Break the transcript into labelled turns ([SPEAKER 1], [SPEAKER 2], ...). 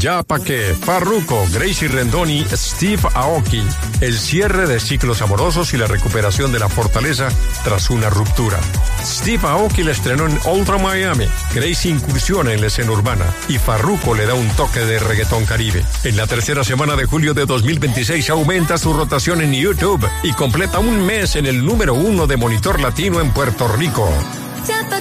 [SPEAKER 1] Ya pa' qué, Farruko, Gracie Rendon y Steve Aoki. El cierre de ciclos amorosos y la recuperación de la fortaleza tras una ruptura. Steve Aoki la estrenó en Ultra Miami. Gracie incursiona en la escena urbana y Farruko le da un toque de reggaetón caribe. En la tercera semana de julio de 2026 aumenta su rotación en YouTube y completa un mes en el número 1 de Monitor Latino en Puerto Rico.
[SPEAKER 2] Ya pa'